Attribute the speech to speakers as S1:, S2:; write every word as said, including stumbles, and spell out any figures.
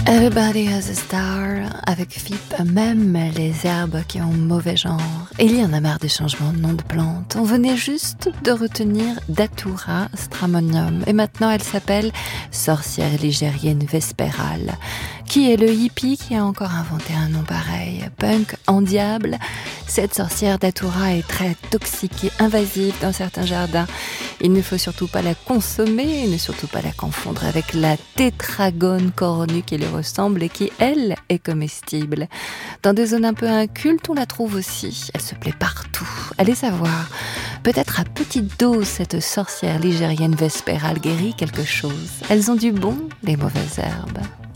S1: Everybody has a star, avec Philippe, même les herbes qui ont mauvais genre. Et il y en a marre des changements de nom de plantes. On venait juste de retenir Datura stramonium. Et maintenant elle s'appelle sorcière ligérienne vespérale. Qui est le hippie qui a encore inventé un nom pareil? Punk en diable. Cette sorcière Datura est très toxique et invasive dans certains jardins. Il ne faut surtout pas la consommer et ne surtout pas la confondre avec la tétragone cornue qui lui ressemble et qui, elle, est comestible. Dans des zones un peu incultes, on la trouve aussi. Elle se plaît partout. Allez savoir. Peut-être à petite dose, cette sorcière ligérienne vespérale guérit quelque chose. Elles ont du bon, les mauvaises herbes.